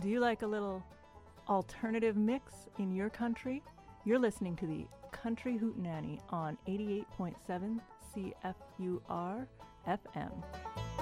Do you like a little alternative mix in your country? You're listening to the Country Hootenanny on 88.7 CFUR FM.